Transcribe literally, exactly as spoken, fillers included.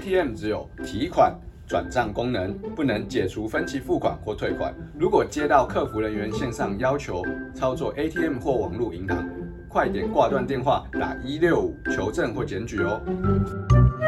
T M 只有提款、转账功能，不能解除分期付款或退款。如果接到客服人员线上要求操作 A T M 或网络银行，快点挂断电话，打一六五求证或检举哦。